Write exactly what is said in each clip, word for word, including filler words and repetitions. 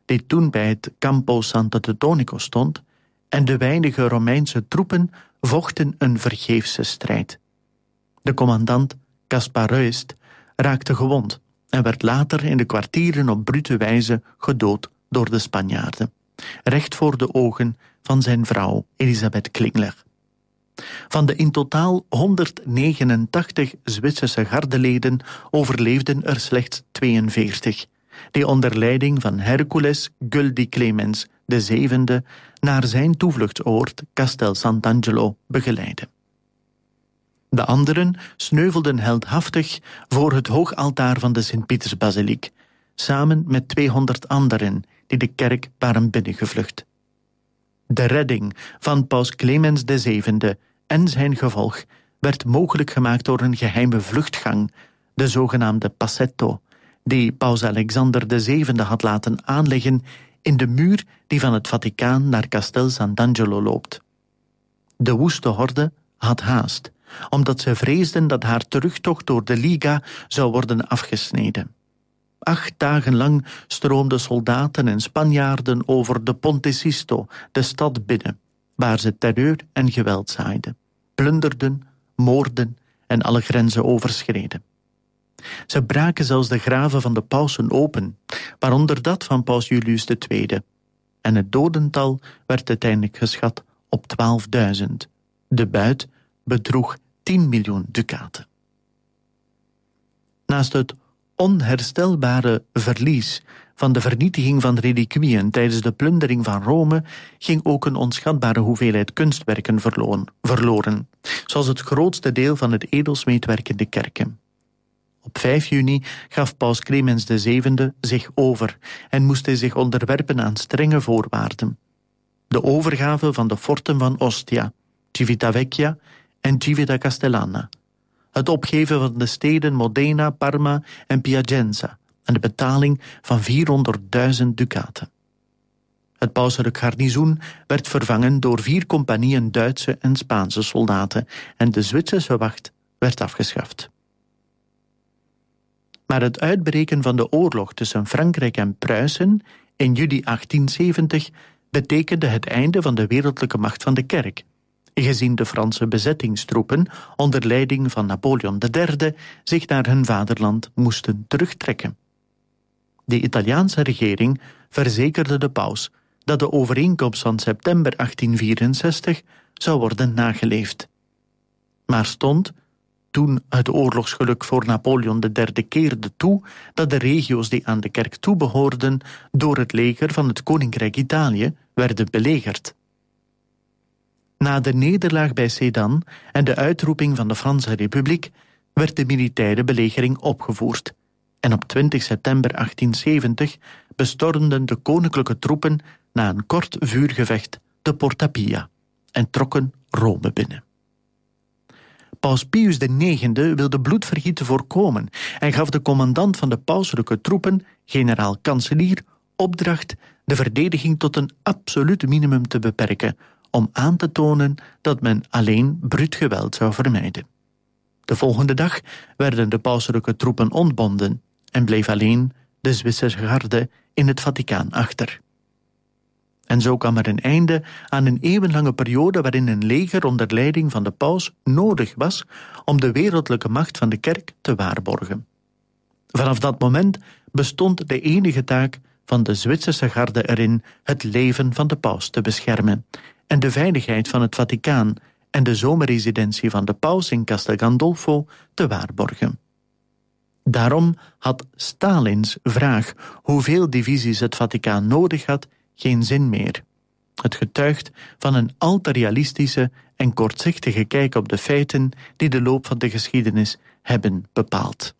die toen bij het Campo Santo Teutonico stond, en de weinige Romeinse troepen vochten een vergeefse strijd. De commandant Caspar Ruyst raakte gewond en werd later in de kwartieren op brute wijze gedood door de Spanjaarden, recht voor de ogen van zijn vrouw Elisabeth Klingler. Van de in totaal honderdnegenentachtig Zwitserse gardeleden overleefden er slechts tweeënveertig, die onder leiding van Hercules Guldi Clemens de zevende naar zijn toevluchtsoord Castel Sant'Angelo begeleidden. De anderen sneuvelden heldhaftig voor het hoogaltaar van de Sint-Pietersbasiliek, samen met tweehonderd anderen die de kerk waren binnengevlucht. De redding van paus Clemens de zevende en zijn gevolg werd mogelijk gemaakt door een geheime vluchtgang, de zogenaamde Passetto, die paus Alexander de zevende had laten aanleggen in de muur die van het Vaticaan naar Castel Sant'Angelo loopt. De woeste horde had haast, omdat ze vreesden dat haar terugtocht door de Liga zou worden afgesneden. Acht dagen lang stroomden soldaten en Spanjaarden over de Ponte Sisto, de stad binnen, waar ze terreur en geweld zaaiden, plunderden, moorden en alle grenzen overschreden. Ze braken zelfs de graven van de pausen open, waaronder dat van paus Julius de tweede, en het dodental werd uiteindelijk geschat op twaalfduizend. De buit bedroeg tien miljoen ducaten. Naast het onherstelbare verlies van de vernietiging van reliquieën tijdens de plundering van Rome ging ook een onschatbare hoeveelheid kunstwerken verloren, zoals het grootste deel van het edelsmeedwerk in de kerken. Op vijf juni gaf paus Clemens de zevende zich over en moest hij zich onderwerpen aan strenge voorwaarden. De overgave van de forten van Ostia, Civitavecchia en Civita Castellana, het opgeven van de steden Modena, Parma en Piacenza en de betaling van vierhonderdduizend ducaten. Het pauselijk garnizoen werd vervangen door vier compagnieën Duitse en Spaanse soldaten en de Zwitserse wacht werd afgeschaft. Maar het uitbreken van de oorlog tussen Frankrijk en Pruisen in juli achttienzeventig betekende het einde van de wereldlijke macht van de kerk, gezien de Franse bezettingstroepen onder leiding van Napoleon de derde zich naar hun vaderland moesten terugtrekken. De Italiaanse regering verzekerde de paus dat de overeenkomst van september achttien vierenzestig zou worden nageleefd. Maar stond, toen het oorlogsgeluk voor Napoleon de derde keerde toe, dat de regio's die aan de kerk toebehoorden door het leger van het Koninkrijk Italië werden belegerd. Na de nederlaag bij Sedan en de uitroeping van de Franse Republiek werd de militaire belegering opgevoerd en op twintig september achttienzeventig bestormden de koninklijke troepen na een kort vuurgevecht de Porta Pia en trokken Rome binnen. Paus Pius de negende wilde bloedvergieten voorkomen en gaf de commandant van de pauselijke troepen, generaal-kanselier, opdracht de verdediging tot een absoluut minimum te beperken, om aan te tonen dat men alleen bruut geweld zou vermijden. De volgende dag werden de pauselijke troepen ontbonden en bleef alleen de Zwitserse garde in het Vaticaan achter. En zo kwam er een einde aan een eeuwenlange periode waarin een leger onder leiding van de paus nodig was om de wereldlijke macht van de kerk te waarborgen. Vanaf dat moment bestond de enige taak van de Zwitserse garde erin het leven van de paus te beschermen en de veiligheid van het Vaticaan en de zomerresidentie van de paus in Castel Gandolfo te waarborgen. Daarom had Stalins vraag hoeveel divisies het Vaticaan nodig had geen zin meer. Het getuigt van een al te realistische en kortzichtige kijk op de feiten die de loop van de geschiedenis hebben bepaald.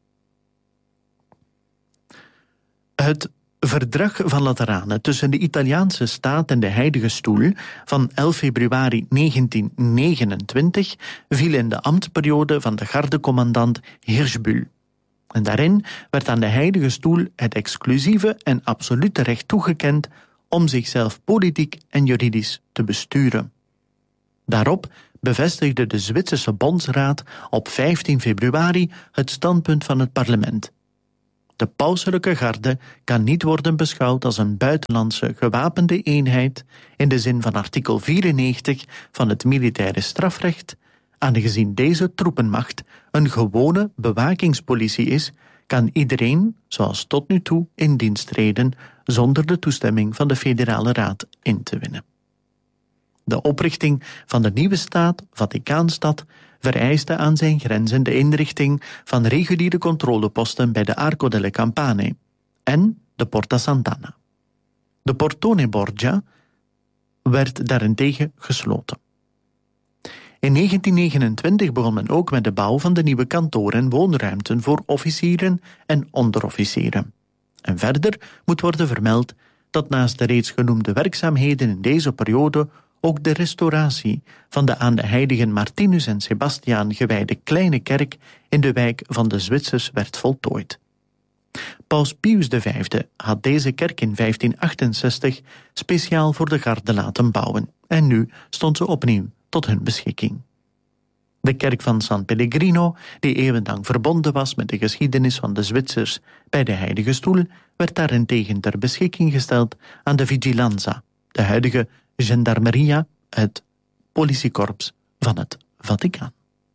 Het Verdrag van Lateranen tussen de Italiaanse staat en de Heilige Stoel van elf februari negentien negenentwintig viel in de ambtsperiode van de gardecommandant Hirschbühl. En daarin werd aan de Heilige Stoel het exclusieve en absolute recht toegekend om zichzelf politiek en juridisch te besturen. Daarop bevestigde de Zwitserse Bondsraad op vijftien februari het standpunt van het parlement. De pauselijke garde kan niet worden beschouwd als een buitenlandse gewapende eenheid in de zin van artikel vierennegentig van het militaire strafrecht, aangezien deze troepenmacht een gewone bewakingspolitie is, kan iedereen, zoals tot nu toe, in dienst treden zonder de toestemming van de Federale Raad in te winnen. De oprichting van de nieuwe staat, Vaticaanstad, vereiste aan zijn grenzen de inrichting van reguliere controleposten bij de Arco delle Campane en de Porta Sant'Anna. De Portone Borgia werd daarentegen gesloten. In negentien negenentwintig begon men ook met de bouw van de nieuwe kantoren en woonruimten voor officieren en onderofficieren. En verder moet worden vermeld dat naast de reeds genoemde werkzaamheden in deze periode ook de restauratie van de aan de heiligen Martinus en Sebastiaan gewijde kleine kerk in de wijk van de Zwitsers werd voltooid. Paus Pius V had deze kerk in vijftien achtenzestig speciaal voor de garde laten bouwen en nu stond ze opnieuw tot hun beschikking. De kerk van San Pellegrino, die eeuwenlang verbonden was met de geschiedenis van de Zwitsers bij de Heilige Stoel, werd daarentegen ter beschikking gesteld aan de Vigilanza, de huidige Gendarmeria, het politiekorps van het Vaticaan.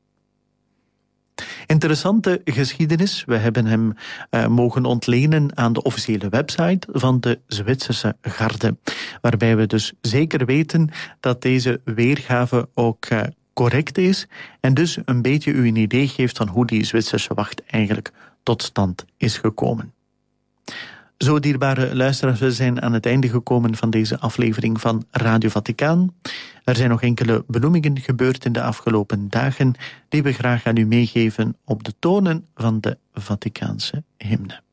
Interessante geschiedenis. We hebben hem uh, mogen ontlenen aan de officiële website van de Zwitserse garde, waarbij we dus zeker weten dat deze weergave ook uh, correct is en dus een beetje u een idee geeft van hoe die Zwitserse wacht eigenlijk tot stand is gekomen. Zo, dierbare luisteraars, we zijn aan het einde gekomen van deze aflevering van Radio Vaticaan. Er zijn nog enkele benoemingen gebeurd in de afgelopen dagen die we graag aan u meegeven op de tonen van de Vaticaanse hymne.